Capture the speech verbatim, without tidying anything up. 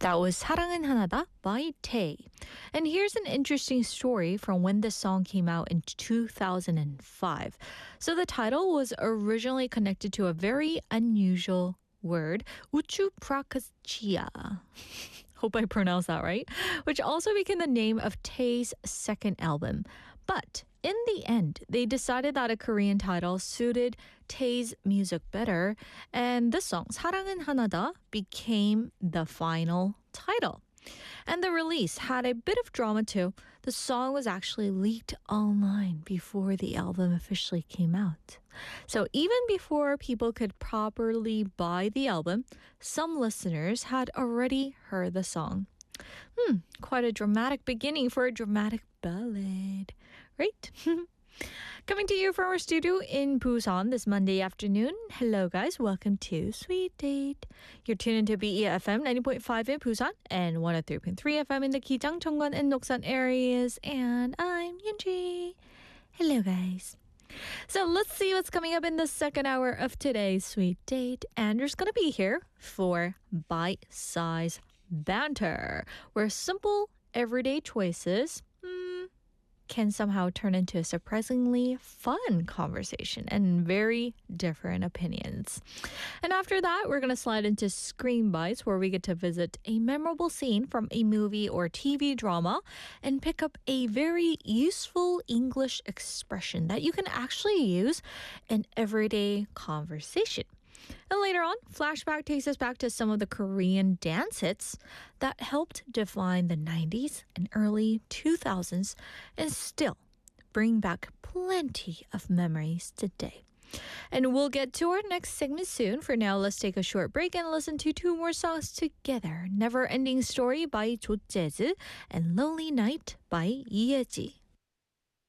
That was 사랑은 하나다 by Tae. And here's an interesting story from when this song came out in two thousand five. So the title was originally connected to a very unusual word, 우주프라카치아. Hope I pronounced that right. Which also became the name of Tae's second album. But in the end, they decided that a Korean title suited Tae's music better, and this song, 사랑은 하나다, became the final title. And the release had a bit of drama too. The song was actually leaked online before the album officially came out. So even before people could properly buy the album, some listeners had already heard the song. Hmm, quite a dramatic beginning for a dramatic ballad, right? Coming to you from our studio in Busan this Monday afternoon. Hello guys, welcome to Sweet Date. You're tuned into B E F M ninety point five in Busan and one oh three point three F M in the Kijang, Cheongwan, and Noksan areas. And I'm Yunji. Hello guys. So let's see what's coming up in the second hour of today's Sweet Date. Andrew's going to be here for bite-size banter, where simple, everyday choices hmm, can somehow turn into a surprisingly fun conversation and very different opinions. And after that, we're going to slide into Screen Bites, where we get to visit a memorable scene from a movie or T V drama and pick up a very useful English expression that you can actually use in everyday conversation. And later on, Flashback takes us back to some of the Korean dance hits that helped define the nineties and early two thousands and still bring back plenty of memories today. And we'll get to our next segment soon. For now, let's take a short break and listen to two more songs together. Never Ending Story by Jo Jae-ji and Lonely Night by Lee Ye-ji.